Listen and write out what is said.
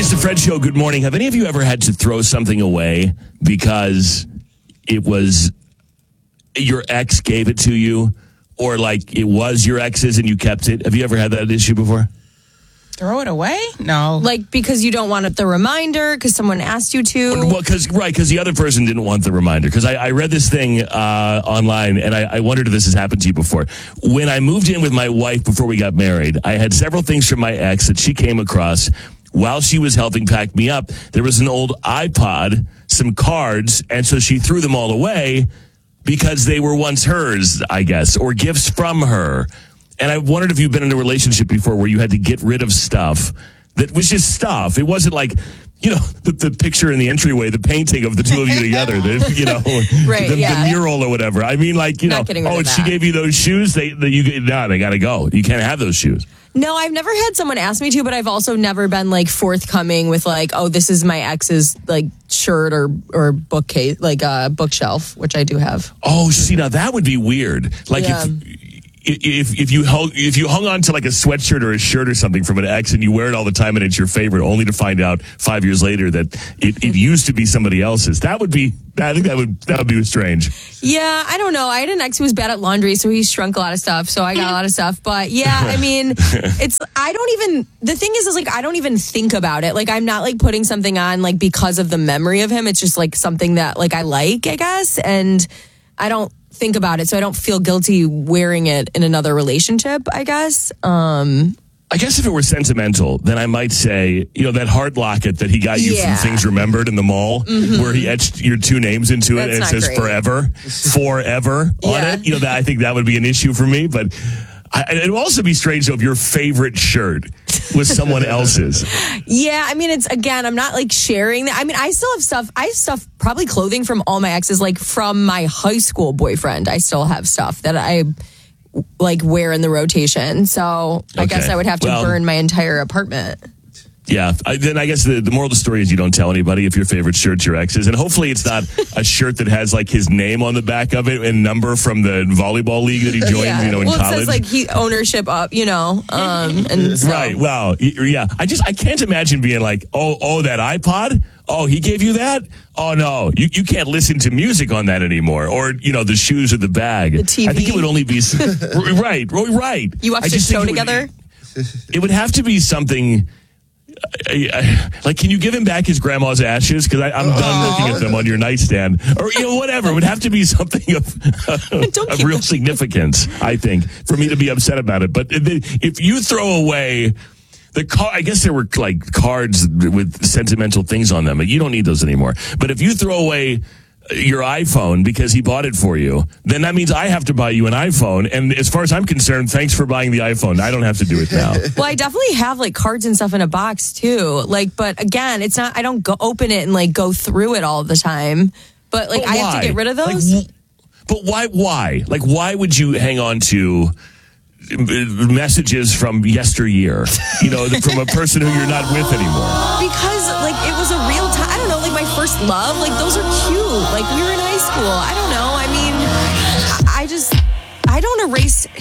It's the Fred Show. Good morning. Have any of you ever had to throw something away because it was your ex gave it to you, or like it was your ex's and you kept it? Have you ever had that issue before? Throw it away? No. Like because you don't want the reminder because someone asked you to? Well, because the other person didn't want the reminder. Because I read this thing online, and I wondered if this has happened to you before. When I moved in with my wife before we got married, I had several things from my ex that she came across while she was helping pack me up. There was an old iPod, some cards, and so she threw them all away because they were once hers, I guess, or gifts from her. And I wondered if you've been in a relationship before where you had to get rid of stuff that was just stuff. It wasn't like, the picture in the entryway, the painting of the two of you together, Right, the mural or whatever. I mean, like, and she gave you those shoes, they got to go. You can't have those shoes. No, I've never had someone ask me to, but I've also never been like forthcoming with like, oh, this is my ex's like shirt or bookcase, like a bookshelf, which I do have. Oh, see, now that would be weird. Like if you hung on to like a sweatshirt or a shirt or something from an ex and you wear it all the time and it's your favorite, only to find out 5 years later that it used to be somebody else's. I think that would be strange. Yeah, I don't know. I had an ex who was bad at laundry, so he shrunk a lot of stuff. So I got a lot of stuff. But yeah, I mean, the thing is like, I don't even think about it. Like, I'm not like putting something on like because of the memory of him. It's just like something that like I like, I guess. And I don't think about it, so I don't feel guilty wearing it in another relationship, I guess. I guess if it were sentimental, then I might say, that heart locket that he got you from Things Remembered in the mall, where he etched your two names into it and it says forever on it. I think that would be an issue for me. But it would also be strange, though, if your favorite shirt was someone else's. Yeah, I mean, I'm not like sharing that. I mean, I still have stuff. I have stuff, probably clothing from all my exes, like from my high school boyfriend. I still have stuff that I like wear in the rotation. So I guess I would have to burn my entire apartment. Yeah, then I guess the moral of the story is you don't tell anybody if your favorite shirt's your ex's. And hopefully it's not a shirt that has like his name on the back of it and number from the volleyball league that he joined, in college. It says like ownership up, and so. Right, wow. Yeah, I can't imagine being like, oh, that iPod? Oh, he gave you that? Oh, no, you can't listen to music on that anymore. Or, the shoes or the bag. The TV. I think it would only be... Right. You watched a show together? It would have to be something... like, can you give him back his grandma's ashes? Because I'm done looking at them on your nightstand. Or, whatever. It would have to be something of real significance, I think, for me to be upset about it. But if you throw away... I guess there were like cards with sentimental things on them. You don't need those anymore. But if you throw away your iPhone because he bought it for you, then that means I have to buy you an iPhone. And as far as I'm concerned, thanks for buying the iPhone. I don't have to do it now. Well, I definitely have like cards and stuff in a box too. Like, but again, it's not. I don't go open it and like go through it all the time. But like, I have to get rid of those. But why? Why? Like, why would you hang on to messages from yesteryear, from a person who you're not with anymore? Because like it was a real time. I don't know, like my first love, like those are cute. Like we were in high school. I don't know. I mean, I don't erase